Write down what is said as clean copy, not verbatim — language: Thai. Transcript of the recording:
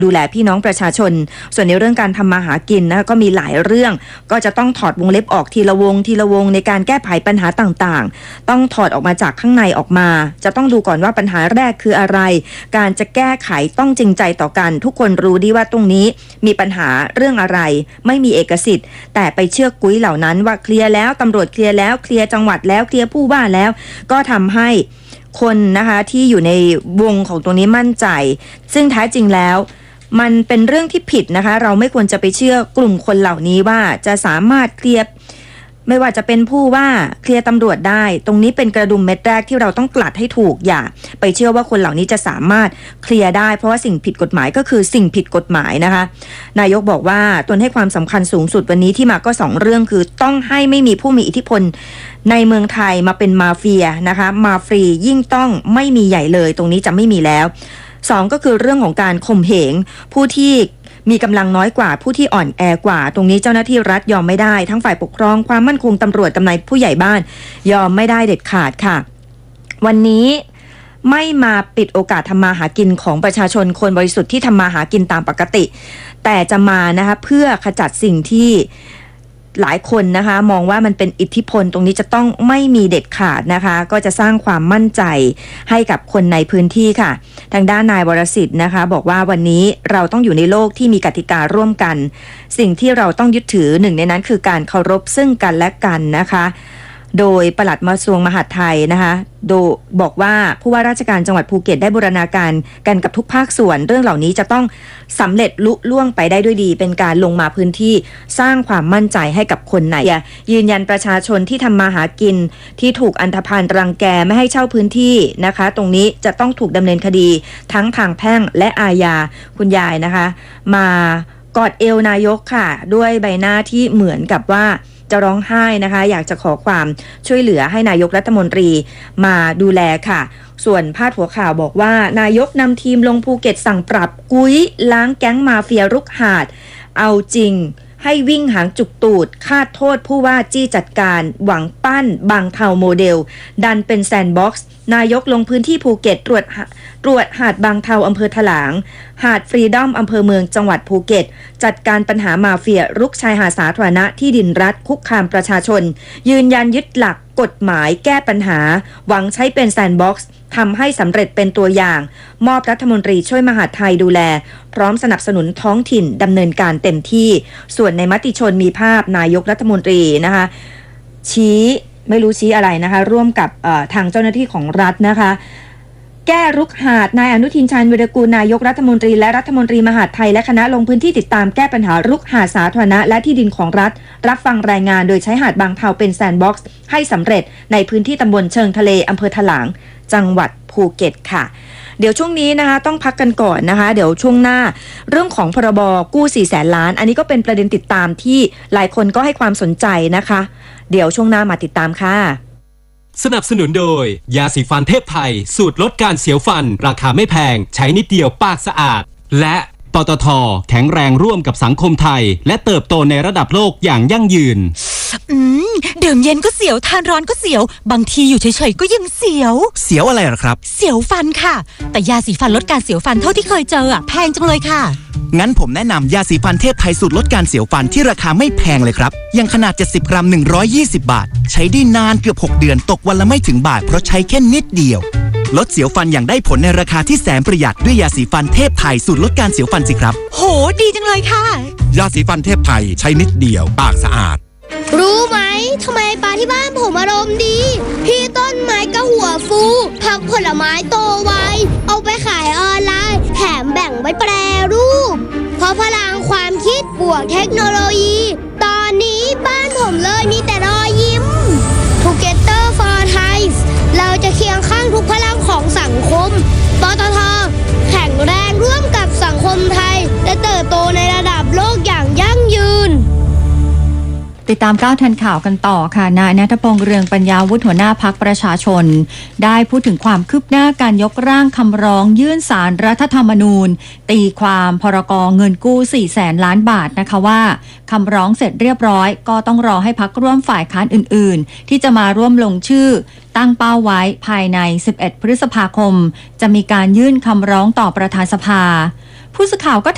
ดูแลพี่น้องประชาชนส่วนในเรื่องการทำมาหากินนะก็มีหลายเรื่องก็จะต้องถอดวงเล็บออกทีละวงในการแก้ไขปัญหาต่างๆต้องถอดออกมาจากข้างในออกมาจะต้องดูก่อนว่าปัญหาแรกคืออะไรการจะแก้ไขต้องจริงใจต่อกันทุกคนรู้ดีว่าตรงนี้มีปัญหาเรื่องอะไรไม่มีเอกสิทธิ์แต่ไปเชื่อกุ้ยเหล่านั้นว่าเคลียร์แล้วตำรวจเคลียร์แล้วเคลียร์จังหวัดแล้วเคลียร์ผู้ว่าแล้วก็ทำให้คนนะคะที่อยู่ในวงของตรงนี้มั่นใจซึ่งแท้จริงแล้วมันเป็นเรื่องที่ผิดนะคะเราไม่ควรจะไปเชื่อกลุ่มคนเหล่านี้ว่าจะสามารถเคลียร์ไม่ว่าจะเป็นผู้ว่าเคลียร์ตำรวจได้ตรงนี้เป็นกระดุมเม็ดแรกที่เราต้องกลัดให้ถูกอย่าไปเชื่อว่าคนเหล่านี้จะสามารถเคลียร์ได้เพราะว่าสิ่งผิดกฎหมายก็คือสิ่งผิดกฎหมายนะคะนายกบอกว่าตนให้ความสำคัญสูงสุดวันนี้ที่มาก็2เรื่องคือต้องให้ไม่มีผู้มีอิทธิพลในเมืองไทยมาเป็นมาเฟียนะคะมาฟรียิ่งต้องไม่มีใหญ่เลยตรงนี้จะไม่มีแล้ว2ก็คือเรื่องของการข่มเหงผู้ที่มีกำลังน้อยกว่าผู้ที่อ่อนแอกว่าตรงนี้เจ้าหน้าที่รัฐยอมไม่ได้ทั้งฝ่ายปกครองความมั่นคงตำรวจกำนันผู้ใหญ่บ้านยอมไม่ได้เด็ดขาดค่ะวันนี้ไม่มาปิดโอกาสทำมาหากินของประชาชนคนบริสุทธิ์ที่ทำมาหากินตามปกติแต่จะมานะคะเพื่อขจัดสิ่งที่หลายคนนะคะมองว่ามันเป็นอิทธิพลตรงนี้จะต้องไม่มีเด็ดขาดนะคะก็จะสร้างความมั่นใจให้กับคนในพื้นที่ค่ะทางด้านนายวรสิทธิ์นะคะบอกว่าวันนี้เราต้องอยู่ในโลกที่มีกติการ่วมกันสิ่งที่เราต้องยึดถือหนึ่งในนั้นคือการเคารพซึ่งกันและกันนะคะโดยปลัดกระทรวงมหาดไทยนะคะโดยบอกว่าผู้ว่าราชการจังหวัดภูเก็ตได้บูรณาการกันกับทุกภาคส่วนเรื่องเหล่านี้จะต้องสำเร็จลุล่วงไปได้ด้วยดีเป็นการลงมาพื้นที่สร้างความมั่นใจให้กับคนในยืนยันประชาชนที่ทำมาหากินที่ถูกอันธพาลรังแกไม่ให้เช่าพื้นที่นะคะตรงนี้จะต้องถูกดำเนินคดีทั้งทางแพ่งและอาญาคุณยายนะคะมากอดเอวนายกค่ะด้วยใบหน้าที่เหมือนกับว่าจะร้องไห้นะคะอยากจะขอความช่วยเหลือให้นายกรัฐมนตรีมาดูแลค่ะส่วนพาดหัวข่าวบอกว่านายกนำทีมลงภูเก็ตสั่งปรับกุ้ยล้างแก๊งมาเฟียรุกหาดเอาจริงให้วิ่งหางจุกตูดคาดโทษผู้ว่าจี้จัดการหวังปั้นบางเทาโมเดลดันเป็นแซนด์บ็อกซ์นายกลงพื้นที่ภูเก็ตตรวจหาดบางเทาอำเภอถลางหาดฟรีดอมอำเภอเมืองจังหวัดภูเก็ตจัดการปัญหามาเฟียรุกชายหาดสาธารณะที่ดินรัฐคุกคามประชาชนยืนยันยึดหลักกฎหมายแก้ปัญหาหวังใช้เป็นแซนด์บ็อกซ์ทำให้สำเร็จเป็นตัวอย่างมอบรัฐมนตรีช่วยมหาดไทยดูแลพร้อมสนับสนุนท้องถิ่นดำเนินการเต็มที่ส่วนในมติชนมีภาพนายกรัฐมนตรีนะคะชี้ไม่รู้ชี้อะไรนะคะร่วมกับทางเจ้าหน้าที่ของรัฐนะคะแก้รุกหาดนายอนุทินชาญวิรากูลนายกรัฐมนตรีและรัฐมนตรีมหาดไทยและคณะลงพื้นที่ติดตามแก้ปัญหารุกหาดสาธารณะและที่ดินของรัฐรับฟังรายงานโดยใช้หาดบางเทาเป็นแซนด์บ็อกซ์ให้สำเร็จในพื้นที่ตำบลเชิงทะเลอำเภอถลางจังหวัดภูเก็ตค่ะเดี๋ยวช่วงนี้นะคะต้องพักกันก่อนนะคะเดี๋ยวช่วงหน้าเรื่องของพรบกู้400,000 ล้านอันนี้ก็เป็นประเด็นติดตามที่หลายคนก็ให้ความสนใจนะคะเดี๋ยวช่วงหน้ามาติดตามค่ะสนับสนุนโดยยาสีฟันเทพไทยสูตรลดการเสียวฟันราคาไม่แพงใช้นิดเดียวปากสะอาดและปตท.แข็งแรงร่วมกับสังคมไทยและเติบโตในระดับโลกอย่างยั่งยืนดื่มเย็นก็เสียวทานร้อนก็เสียวบางทีอยู่เฉยๆก็ยังเสียวอะไรหรอครับเสียวฟันค่ะแต่ยาสีฟันลดการเสียวฟันเท่าที่เคยเจอแพงจังเลยค่ะงั้นผมแนะนำยาสีฟันเทพไทยสูตรลดการเสียวฟันที่ราคาไม่แพงเลยครับยังขนาด70 กรัม120 บาทใช้ได้นานเกือบ6 เดือนตกวันละไม่ถึงบาทเพราะใช้แค่นิดเดียวลดเสียวฟันอย่างได้ผลในราคาที่แสนประหยัดด้วยยาสีฟันเทพไทยสูตรลดการเสียวฟันสิครับโหดีจังเลยค่ะยาสีฟันเทพไทยใช้นิดเดียวปากสะอาดรู้ไหมทำไมปลาที่บ้านผมอารมณ์ดีพี่ต้นไม้ก็หัวฟูผักผลไม้โตไวเอาไปขายออนไลน์แถมแบ่งไว้แปรรูปเพราะพลังความคิดบวกเทคโนโลยีตอนนี้บ้านผมเลยมีแต่รอยยิ้ม Together for Thai เราจะเคียงข้างทุกพลังของสังคมปตท.แข็งแรงร่วมกับสังคมไทยและเติบโตในระดับโลกอย่างยั่งยืนติดตามก้าวทันข่าวกันต่อค่ะนายณัฐพงษ์เรืองปัญญาวุฒิหัวหน้าพรรคประชาชนได้พูดถึงความคืบหน้าการยกร่างคำร้องยื่นศาลรัฐธรรมนูญตีความพรก.เงินกู้400,000 ล้านบาทนะคะว่าคำร้องเสร็จเรียบร้อยก็ต้องรอให้พรรคร่วมฝ่ายค้านอื่นๆที่จะมาร่วมลงชื่อตั้งเป้าไว้ภายใน11 พฤษภาคมจะมีการยื่นคำร้องต่อประธานสภาผู้สื่อข่าวก็